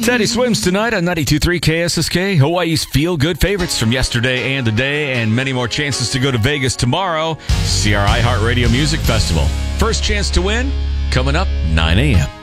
Teddy Swims tonight on 92.3 KSSK. Hawaii's feel-good favorites from yesterday and today, and many more chances to go to Vegas tomorrow. See our iHeartRadio Music Festival. First chance to win, coming up 9 a.m.